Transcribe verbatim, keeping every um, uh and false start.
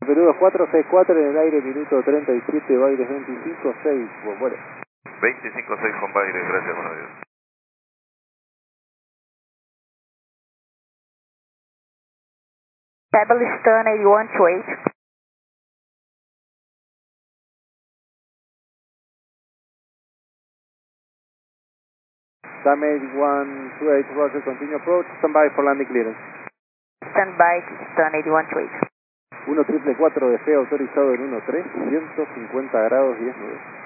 Perú dos cuatro seis cuatro en el aire, minuto treinta y siete, Baires veinticinco seis, bueno. veinticinco seis con Baires, gracias, buenos días. Pebble Stone eighty-one to eight. Sam eighty-one to eight, Roger, continue approach, standby for landing clearance. Stand by, Stone eighty-one to eight. uno triple cuatro de fe autorizado en uno tres, ciento cincuenta grados diez nueve.